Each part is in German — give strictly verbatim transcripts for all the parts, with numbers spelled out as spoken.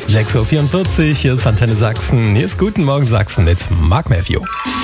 sechs Uhr vierundvierzig, hier ist Antenne Sachsen. Hier ist Guten Morgen Sachsen mit Mark Matthew.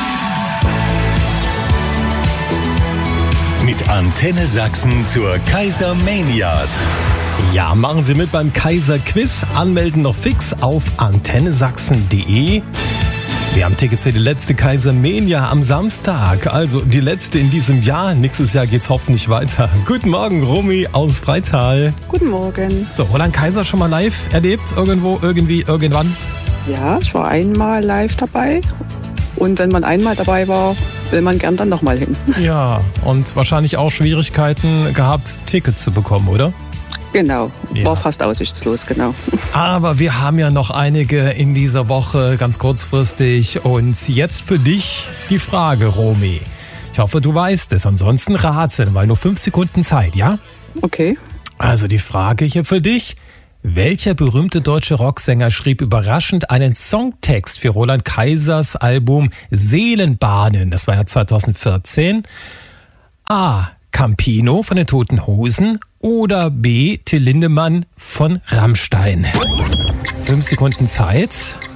Mit Antenne Sachsen zur Kaisermania. Ja, machen Sie mit beim Kaiser-Quiz. Anmelden noch fix auf antenne sachsen punkt de. Wir haben Tickets für die letzte Kaisermania am Samstag. Also die letzte in diesem Jahr. Nächstes Jahr geht's hoffentlich weiter. Guten Morgen, Romy aus Freital. Guten Morgen. So, Roland Kaiser schon mal live erlebt? Irgendwo, irgendwie, irgendwann? Ja, ich war einmal live dabei. Und wenn man einmal dabei war, will man gern dann nochmal hin. Ja, und wahrscheinlich auch Schwierigkeiten gehabt, Tickets zu bekommen, oder? Genau, Ja. war fast aussichtslos, genau. Aber wir haben ja noch einige in dieser Woche, ganz kurzfristig. Und jetzt für dich die Frage, Romy. Ich hoffe, du weißt es. Ansonsten raten, weil nur fünf Sekunden Zeit, ja? Okay. Also die Frage hier für dich. Welcher berühmte deutsche Rocksänger schrieb überraschend einen Songtext für Roland Kaisers Album Seelenbahnen? Das war ja zweitausendvierzehn. A. Campino von den Toten Hosen oder B. Till Lindemann von Rammstein. Fünf Sekunden Zeit.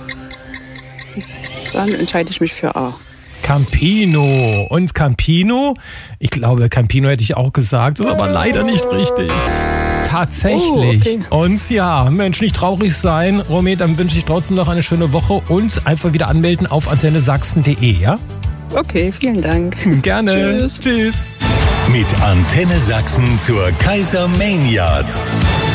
Dann entscheide ich mich für A. Campino. Und Campino, ich glaube, Campino hätte ich auch gesagt, ist aber leider nicht richtig. Tatsächlich. Oh, okay. Und ja, Mensch, nicht traurig sein. Romy, dann wünsche ich trotzdem noch eine schöne Woche und einfach wieder anmelden auf antenne sachsen punkt de, ja? Okay, vielen Dank. Gerne. Tschüss. Tschüss. Mit Antenne Sachsen zur Kaisermania.